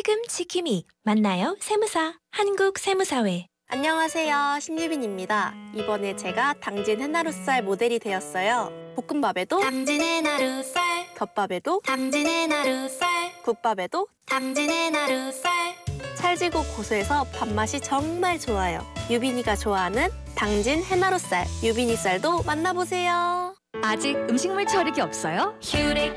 시금치킴이 만나요 세무사 한국세무사회. 안녕하세요, 신유빈입니다. 이번에 제가 당진 해나루살 모델이 되었어요. 볶음밥에도 당진 해나루살, 덮밥에도 당진 해나루살, 국밥에도 당진 해나루살. 찰지고 고소해서 밥맛이 정말 좋아요. 유빈이가 좋아하는 당진 해나루살, 유빈이 쌀도 만나보세요. 아직 음식물 처리기 없어요? 휴렉